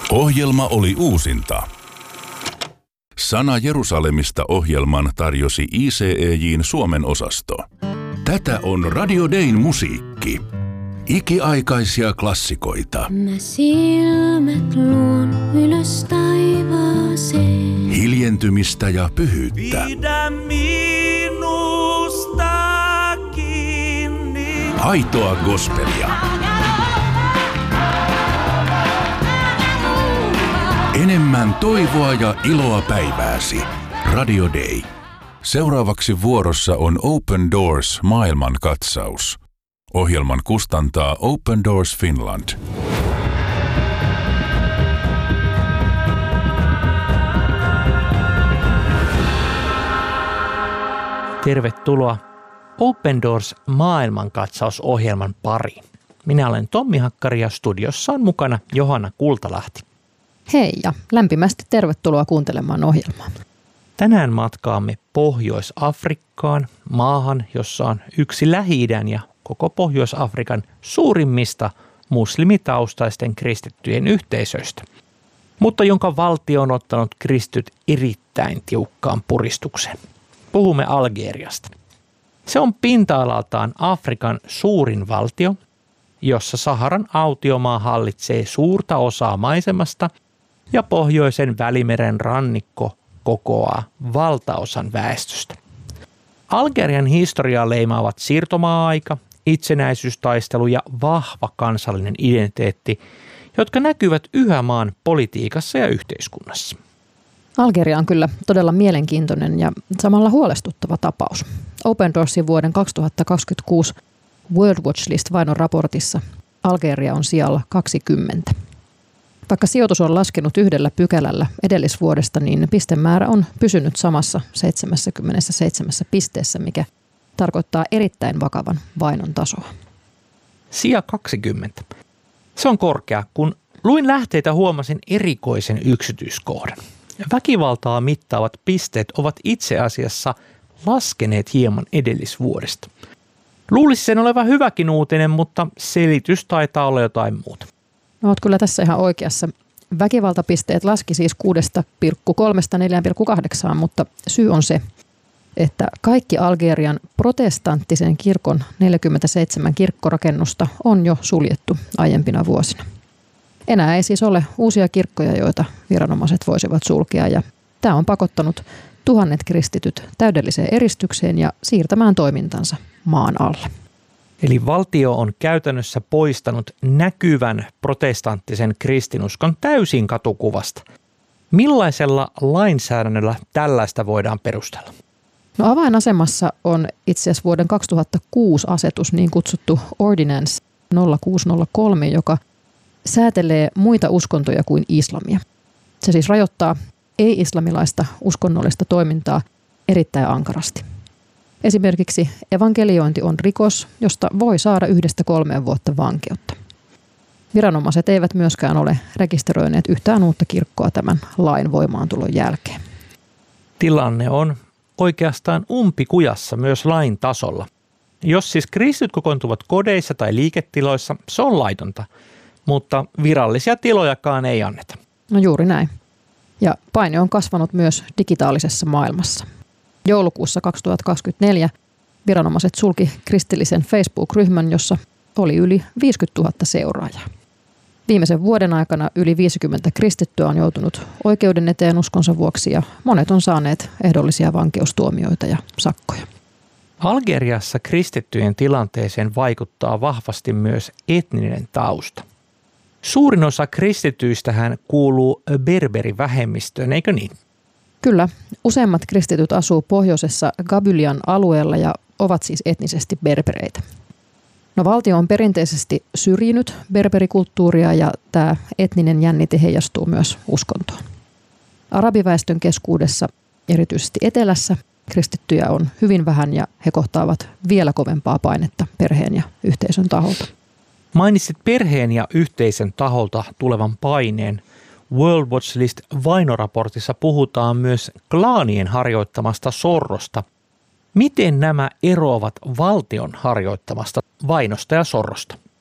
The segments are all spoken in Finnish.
Ohjelma oli uusinta. Sana Jerusalemista -ohjelman tarjosi ICEJ:n Suomen osasto. Tätä on Radio Dayn musiikki. Ikiaikaisia klassikoita. Mä silmät luon ylös taivaaseen. Hiljentymistä ja pyhyyttä. Pidä minusta kiinni. Aitoa gospelia. Enemmän toivoa ja iloa päivääsi. Radio Day. Seuraavaksi vuorossa on Open Doors maailmankatsaus. Ohjelman kustantaa Open Doors Finland. Tervetuloa Open Doors maailmankatsausohjelman pariin. Minä olen Tommi Hakkari ja studiossa on mukana Johanna Kultalahti. Hei ja lämpimästi tervetuloa kuuntelemaan ohjelmaa. Tänään matkaamme Pohjois-Afrikkaan, maahan, jossa on yksi Lähi-idän ja koko Pohjois-Afrikan suurimmista muslimitaustaisten kristittyjen yhteisöistä, mutta jonka valtio on ottanut kristityt erittäin tiukkaan puristukseen. Puhumme Algeriasta. Se on pinta-alaltaan Afrikan suurin valtio, jossa Saharan autiomaa hallitsee suurta osaa maisemasta ja pohjoisen Välimeren rannikko kokoaa valtaosan väestöstä. Algerian historiaa leimaavat siirtomaa-aika, itsenäisyystaistelu ja vahva kansallinen identiteetti, jotka näkyvät yhä maan politiikassa ja yhteiskunnassa. Algeria on kyllä todella mielenkiintoinen ja samalla huolestuttava tapaus. Open Doorsin vuoden 2026 World Watch List-vainon raportissa Algeria on sijalla 20. Vaikka sijoitus on laskenut 1 pykälällä edellisvuodesta, niin pistemäärä on pysynyt samassa 77 pisteessä, mikä tarkoittaa erittäin vakavan vainon tasoa. Sija 20. Se on korkea. Kun luin lähteitä, huomasin erikoisen yksityiskohdan. Väkivaltaa mittaavat pisteet ovat itse asiassa laskeneet hieman edellisvuodesta. Luulisi sen olevan hyväkin uutinen, mutta selitys taitaa olla jotain muuta. No, olet kyllä tässä ihan oikeassa. Väkivaltapisteet laski siis 6,3–4,8, mutta syy on se, että kaikki Algerian protestanttisen kirkon 47 kirkkorakennusta on jo suljettu aiempina vuosina. Enää ei siis ole uusia kirkkoja, joita viranomaiset voisivat sulkea, ja tämä on pakottanut tuhannet kristityt täydelliseen eristykseen ja siirtämään toimintansa maan alle. Eli valtio on käytännössä poistanut näkyvän protestanttisen kristinuskon täysin katukuvasta. Millaisella lainsäädännöllä tällaista voidaan perustella? No, avainasemassa on itse asiassa vuoden 2006 asetus, niin kutsuttu Ordinance 0603, joka säätelee muita uskontoja kuin islamia. Se siis rajoittaa ei-islamilaista uskonnollista toimintaa erittäin ankarasti. Esimerkiksi evankeliointi on rikos, josta voi saada 1–3 vuotta vankeutta. Viranomaiset eivät myöskään ole rekisteröineet yhtään uutta kirkkoa tämän lain voimaantulon jälkeen. Tilanne on oikeastaan umpikujassa myös lain tasolla. Jos siis kristityt kokoontuvat kodeissa tai liiketiloissa, se on laitonta, mutta virallisia tilojakaan ei anneta. No juuri näin. Ja paine on kasvanut myös digitaalisessa maailmassa. Joulukuussa 2024 viranomaiset sulki kristillisen Facebook-ryhmän, jossa oli yli 50 000 seuraajaa. Viimeisen vuoden aikana yli 50 kristittyä on joutunut oikeuden eteen uskonsa vuoksi ja monet on saaneet ehdollisia vankeustuomioita ja sakkoja. Algeriassa kristittyjen tilanteeseen vaikuttaa vahvasti myös etninen tausta. Suurin osa kristityistähän kuuluu berberivähemmistöön, eikö niin? Kyllä. Useimmat kristityt asuu pohjoisessa Gabylyan alueella ja ovat siis etnisesti berbereitä. No, valtio on perinteisesti syrjinyt berberikulttuuria ja tämä etninen jännite heijastuu myös uskontoon. Arabiväestön keskuudessa, erityisesti etelässä, kristittyjä on hyvin vähän ja he kohtaavat vielä kovempaa painetta perheen ja yhteisön taholta. Mainitsit perheen ja yhteisön taholta tulevan paineen. World Watch List -vainoraportissa puhutaan myös klaanien harjoittamasta sorrosta. Miten nämä eroavat valtion harjoittamasta vainosta ja sorrosta?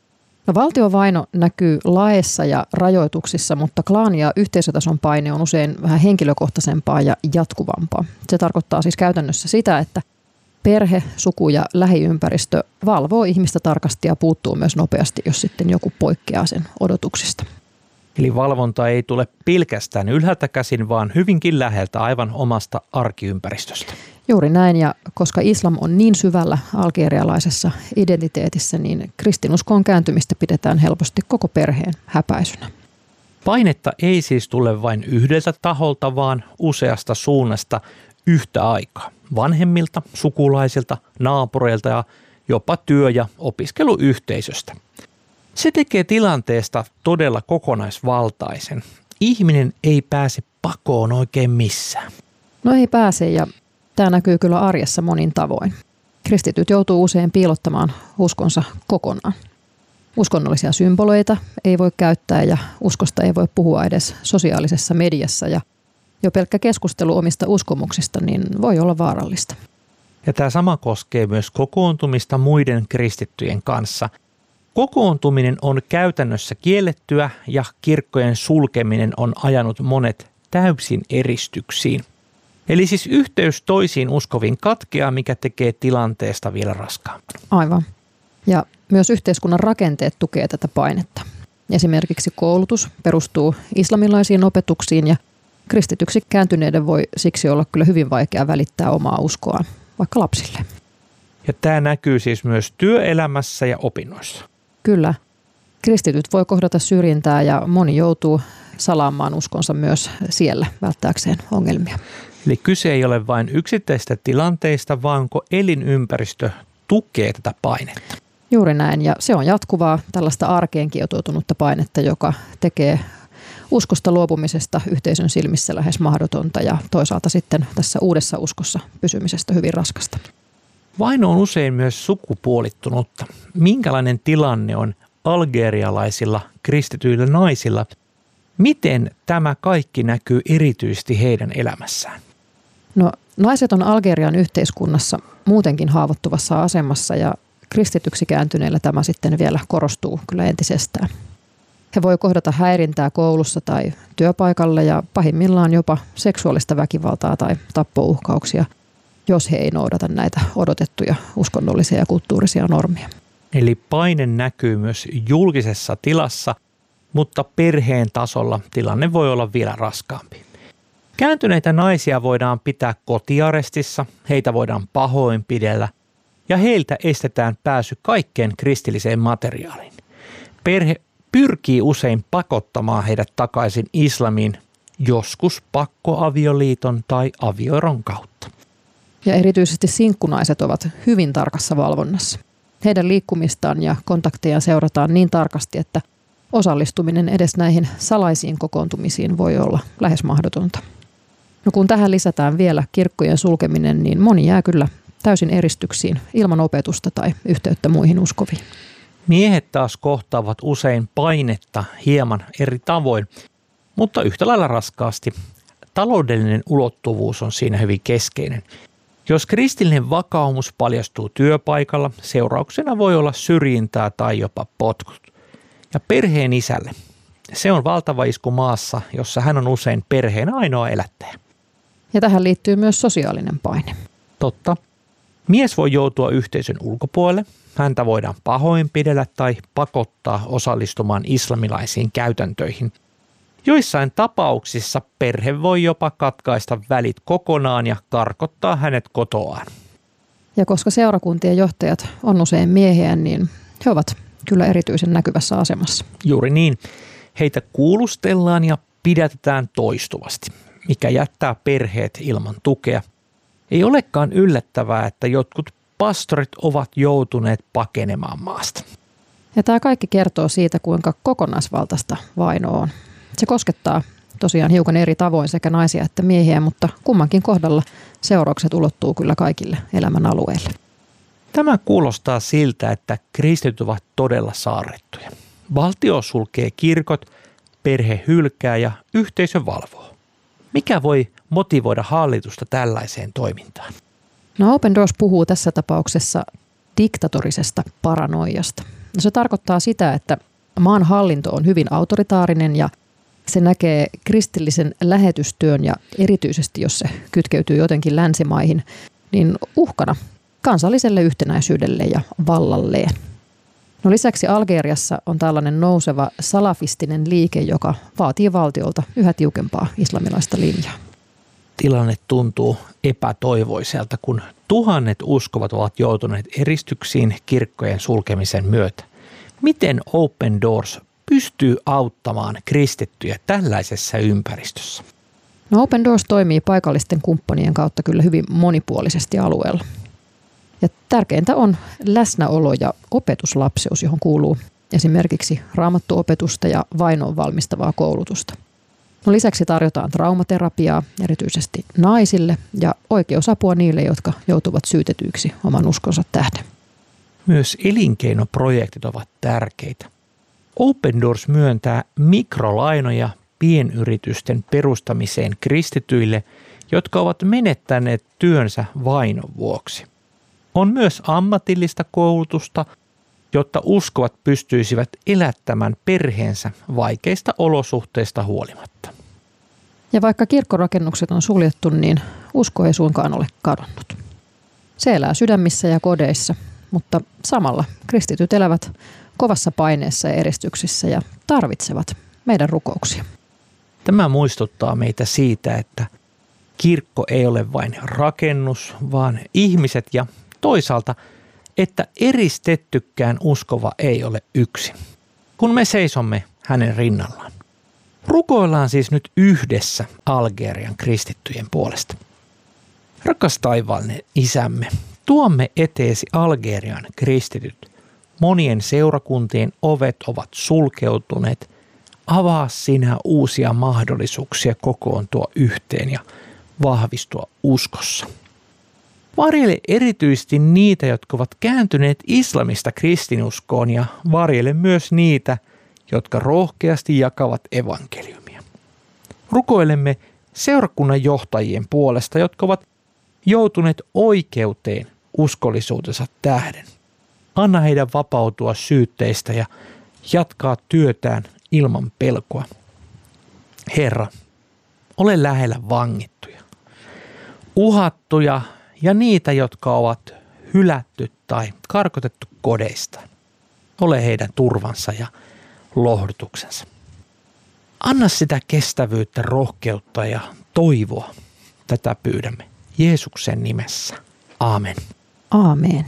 No, valtiovaino näkyy laeissa ja rajoituksissa, mutta klaani- ja yhteisötason paine on usein vähän henkilökohtaisempaa ja jatkuvampaa. Se tarkoittaa siis käytännössä sitä, että perhe, suku ja lähiympäristö valvoo ihmistä tarkasti ja puuttuu myös nopeasti, jos sitten joku poikkeaa sen odotuksista. Eli valvonta ei tule pelkästään ylhäältä käsin, vaan hyvinkin läheltä aivan omasta arkiympäristöstä. Juuri näin, ja koska islam on niin syvällä algerialaisessa identiteetissä, niin kristinuskoon kääntymistä pidetään helposti koko perheen häpäisynä. Painetta ei siis tule vain yhdeltä taholta, vaan useasta suunnasta yhtä aikaa. Vanhemmilta, sukulaisilta, naapureilta ja jopa työ- ja opiskeluyhteisöstä. Se tekee tilanteesta todella kokonaisvaltaisen. Ihminen ei pääse pakoon oikein missään. No ei pääse, ja tämä näkyy kyllä arjessa monin tavoin. Kristityt joutuu usein piilottamaan uskonsa kokonaan. Uskonnollisia symboleita ei voi käyttää ja uskosta ei voi puhua edes sosiaalisessa mediassa, ja jo pelkkä keskustelu omista uskomuksista niin voi olla vaarallista. Ja tämä sama koskee myös kokoontumista muiden kristittyjen kanssa. Kokoontuminen on käytännössä kiellettyä ja kirkkojen sulkeminen on ajanut monet täysin eristyksiin. Eli siis yhteys toisiin uskoviin katkeaa, mikä tekee tilanteesta vielä raskaampaa. Aivan. Ja myös yhteiskunnan rakenteet tukee tätä painetta. Esimerkiksi koulutus perustuu islamilaisiin opetuksiin ja kristityksi kääntyneiden voi siksi olla kyllä hyvin vaikea välittää omaa uskoaan vaikka lapsille. Ja tämä näkyy siis myös työelämässä ja opinnoissa. Kyllä. Kristityt voi kohdata syrjintää ja moni joutuu salaamaan uskonsa myös siellä välttääkseen ongelmia. Eli kyse ei ole vain yksittäistä tilanteista, vaan kun elinympäristö tukee tätä painetta. Juuri näin, ja se on jatkuvaa tällaista arkeen kietoutunutta painetta, joka tekee uskosta luopumisesta yhteisön silmissä lähes mahdotonta ja toisaalta sitten tässä uudessa uskossa pysymisestä hyvin raskasta. Vaino on usein myös sukupuolittunutta. Minkälainen tilanne on algerialaisilla kristityillä naisilla? Miten tämä kaikki näkyy erityisesti heidän elämässään? No, naiset on Algerian yhteiskunnassa muutenkin haavoittuvassa asemassa ja kristityksi kääntyneillä tämä sitten vielä korostuu kyllä entisestään. He voi kohdata häirintää koulussa tai työpaikalla ja pahimmillaan jopa seksuaalista väkivaltaa tai tappouhkauksia, jos he ei noudata näitä odotettuja uskonnollisia ja kulttuurisia normeja. Eli paine näkyy myös julkisessa tilassa, mutta perheen tasolla tilanne voi olla vielä raskaampi. Kääntyneitä naisia voidaan pitää kotiarestissa, heitä voidaan pahoinpidellä ja heiltä estetään pääsy kaikkeen kristilliseen materiaaliin. Perhe pyrkii usein pakottamaan heidät takaisin islamiin, joskus pakkoavioliiton tai avioeron kautta. Ja erityisesti sinkkunaiset ovat hyvin tarkassa valvonnassa. Heidän liikkumistaan ja kontaktejaan seurataan niin tarkasti, että osallistuminen edes näihin salaisiin kokoontumisiin voi olla lähes mahdotonta. No kun tähän lisätään vielä kirkkojen sulkeminen, niin moni jää kyllä täysin eristyksiin ilman opetusta tai yhteyttä muihin uskoviin. Miehet taas kohtaavat usein painetta hieman eri tavoin, mutta yhtä lailla raskaasti. Taloudellinen ulottuvuus on siinä hyvin keskeinen. Jos kristillinen vakaumus paljastuu työpaikalla, seurauksena voi olla syrjintää tai jopa potkut. Ja perheen isälle. Se on valtava isku maassa, jossa hän on usein perheen ainoa elättäjä. Ja tähän liittyy myös sosiaalinen paine. Totta. Mies voi joutua yhteisön ulkopuolelle. Häntä voidaan pahoinpidellä tai pakottaa osallistumaan islamilaisiin käytäntöihin. Joissain tapauksissa perhe voi jopa katkaista välit kokonaan ja karkottaa hänet kotoaan. Ja koska seurakuntien johtajat on usein miehiä, niin he ovat kyllä erityisen näkyvässä asemassa. Juuri niin. Heitä kuulustellaan ja pidätetään toistuvasti, mikä jättää perheet ilman tukea. Ei olekaan yllättävää, että jotkut pastorit ovat joutuneet pakenemaan maasta. Ja tämä kaikki kertoo siitä, kuinka kokonaisvaltaista vaino on. Se koskettaa tosiaan hiukan eri tavoin sekä naisia että miehiä, mutta kummankin kohdalla seuraukset ulottuu kyllä kaikille elämän alueille. Tämä kuulostaa siltä, että kristityt ovat todella saarrettuja. Valtio sulkee kirkot, perhe hylkää ja yhteisö valvoo. Mikä voi motivoida hallitusta tällaiseen toimintaan? No Open Doors puhuu tässä tapauksessa diktatorisesta paranoiasta. No, se tarkoittaa sitä, että maan hallinto on hyvin autoritaarinen ja se näkee kristillisen lähetystyön ja erityisesti, jos se kytkeytyy jotenkin länsimaihin, niin uhkana kansalliselle yhtenäisyydelle ja vallalleen. No, lisäksi Algeriassa on tällainen nouseva salafistinen liike, joka vaatii valtiolta yhä tiukempaa islamilaista linjaa. Tilanne tuntuu epätoivoiselta, kun tuhannet uskovat ovat joutuneet eristyksiin kirkkojen sulkemisen myötä. Miten Open Doors pystyy auttamaan kristittyjä tällaisessa ympäristössä? No, Open Doors toimii paikallisten kumppanien kautta kyllä hyvin monipuolisesti alueella. Ja tärkeintä on läsnäolo ja opetuslapseus, johon kuuluu esimerkiksi raamattuopetusta ja vainoon valmistavaa koulutusta. No, lisäksi tarjotaan traumaterapiaa erityisesti naisille ja oikeusapua niille, jotka joutuvat syytetyiksi oman uskonsa tähden. Myös elinkeinoprojektit ovat tärkeitä. Open Doors myöntää mikrolainoja pienyritysten perustamiseen kristityille, jotka ovat menettäneet työnsä vainon vuoksi. On myös ammatillista koulutusta, jotta uskovat pystyisivät elättämään perheensä vaikeista olosuhteista huolimatta. Ja vaikka kirkkorakennukset on suljettu, niin usko ei suinkaan ole kadonnut. Se elää sydämissä ja kodeissa, mutta samalla kristityt elävät kovassa paineessa ja eristyksissä ja tarvitsevat meidän rukouksia. Tämä muistuttaa meitä siitä, että kirkko ei ole vain rakennus, vaan ihmiset ja toisaalta, että eristettykään uskova ei ole yksin, kun me seisomme hänen rinnallaan. Rukoillaan siis nyt yhdessä Algerian kristittyjen puolesta. Rakas taivaallinen Isämme, tuomme eteesi Algerian kristityt. Monien seurakuntien ovet ovat sulkeutuneet. Avaa sinä uusia mahdollisuuksia kokoontua yhteen ja vahvistua uskossa. Varjele erityisesti niitä, jotka ovat kääntyneet islamista kristinuskoon ja varjele myös niitä, jotka rohkeasti jakavat evankeliumia. Rukoilemme seurakunnan johtajien puolesta, jotka ovat joutuneet oikeuteen uskollisuutensa tähden. Anna heidän vapautua syytteistä ja jatkaa työtään ilman pelkoa. Herra, ole lähellä vangittuja, uhattuja ja niitä, jotka ovat hylätty tai karkotettu kodeistaan. Ole heidän turvansa ja lohdutuksensa. Anna sitä kestävyyttä, rohkeutta ja toivoa. Tätä pyydämme Jeesuksen nimessä. Aamen. Aamen.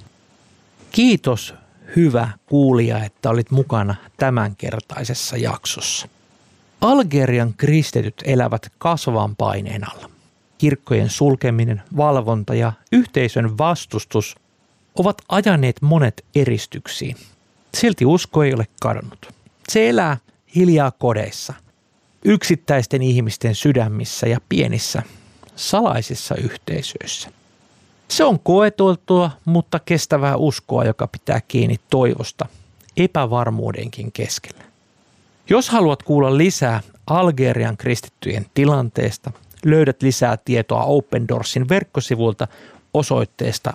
Kiitos hyvä kuulija, että olit mukana tämänkertaisessa jaksossa. Algerian kristityt elävät kasvavan paineen alla. Kirkkojen sulkeminen, valvonta ja yhteisön vastustus ovat ajaneet monet eristyksiin. Silti usko ei ole kadonnut. Se elää hiljaa kodeissa, yksittäisten ihmisten sydämissä ja pienissä salaisissa yhteisöissä. Se on koeteltua, mutta kestävää uskoa, joka pitää kiinni toivosta epävarmuudenkin keskellä. Jos haluat kuulla lisää Algerian kristittyjen tilanteesta, löydät lisää tietoa Open Doorsin verkkosivulta osoitteesta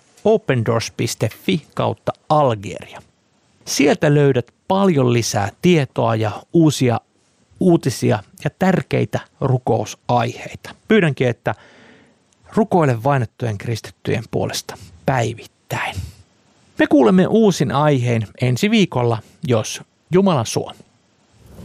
opendoors.fi/Algeria. Sieltä löydät paljon lisää tietoa ja uusia uutisia ja tärkeitä rukousaiheita. Pyydänkin, että rukoile vainottujen kristittyjen puolesta päivittäin. Me kuulemme uusin aiheen ensi viikolla, jos Jumala suo.